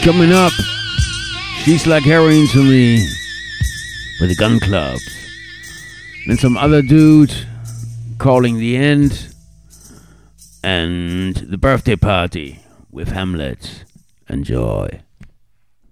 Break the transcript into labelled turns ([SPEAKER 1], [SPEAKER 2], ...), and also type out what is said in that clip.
[SPEAKER 1] Coming up, She's Like Heroin to Me with the Gun Club. Then some other dude calling the end. And the birthday party with Hamlet. Enjoy.